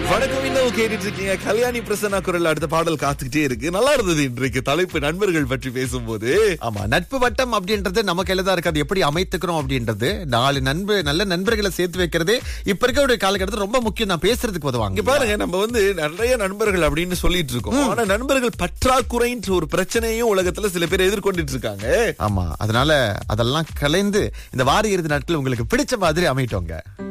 வணக்கம், இன்னும் கேட்டுட்டு இருக்கீங்க. கல்யாணி பிரசன்னா குரல் அடுத்த பாடல் காத்துக்கிட்டே இருக்கு. நல்லா இருந்தது இன்றைக்கு தலைப்பு நண்பர்கள் பற்றி பேசும்போது. ஆமா, நட்பு வட்டம் அப்படின்றது நம்ம கையில தான் இருக்கு. அது எப்படி அமைத்துக்கிறோம் அப்படின்றது, நல்ல நண்பர்களை சேர்த்து வைக்கிறது இப்ப இருக்க ஒரு காலகட்டத்தில் ரொம்ப முக்கியம். நான் பேசுறதுக்கு உதவாங்க. இங்க பாருங்க, நம்ம நிறைய நண்பர்கள் அப்படின்னு சொல்லிட்டு இருக்கோம். ஆனா நண்பர்கள் பற்றாக்குறைன்ற ஒரு பிரச்சனையும் உலகத்துல சில பேர் எதிர்கொண்டுட்டு இருக்காங்க. ஆமா, அதனால அதெல்லாம் கலைந்து இந்த வார இறுதி நாட்கள் உங்களுக்கு பிடிச்ச மாதிரி அமைட்டோங்க.